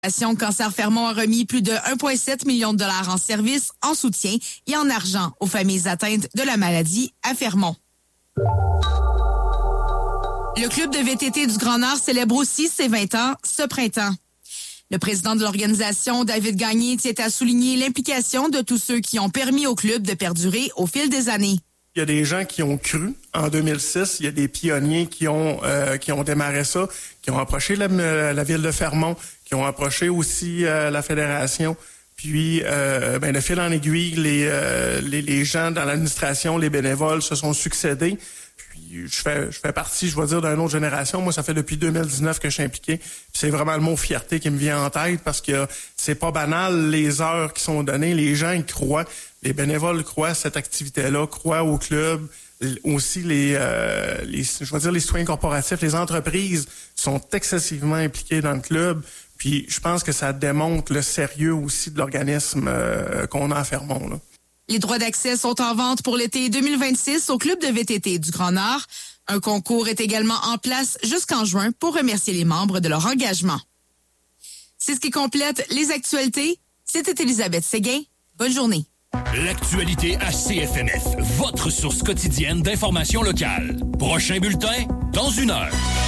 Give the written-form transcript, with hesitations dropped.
Cancer Fermont a remis plus de 1,7 million de dollars en services, en soutien et en argent aux familles atteintes de la maladie à Fermont. Le club de VTT du Grand Nord célèbre aussi ses 20 ans ce printemps. Le président de l'organisation, David Gagné, tient à souligner l'implication de tous ceux qui ont permis au club de perdurer au fil des années. Il y a des gens qui ont cru en 2006. Il y a des pionniers qui ont démarré ça, qui ont approché la ville de Fermont, qui ont approché aussi la fédération. Puis, de fil en aiguille, les gens dans l'administration, les bénévoles se sont succédés. Puis, je fais partie, je vais dire, d'une autre génération. Moi, ça fait depuis 2019 que je suis impliqué. Puis c'est vraiment le mot fierté qui me vient en tête parce que c'est pas banal les heures qui sont données. Les gens y croient. Les bénévoles croient à cette activité-là, croient au club. Aussi, les citoyens corporatifs, les entreprises sont excessivement impliquées dans le club. Puis je pense que ça démontre le sérieux aussi de l'organisme qu'on a à Fermont, là. Les droits d'accès sont en vente pour l'été 2026 au club de VTT du Grand Nord. Un concours est également en place jusqu'en juin pour remercier les membres de leur engagement. C'est ce qui complète les actualités. C'était Elisabeth Séguin. Bonne journée. L'actualité à CFMF, votre source quotidienne d'information locale. Prochain bulletin, dans 1 heure.